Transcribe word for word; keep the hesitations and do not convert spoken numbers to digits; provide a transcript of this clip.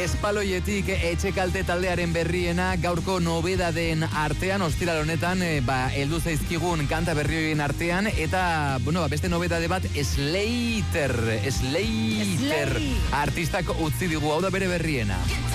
Espaloietik etxe kalte taldearen berriena gaurko nobedadeen artean, ostiral honetan, e, ba, heldu zaizkigun kanta berrioen artean, eta, bueno, ba, beste nobedade bat, Slater, Slater, Slay. artistak utzi digu, hau da bere berriena.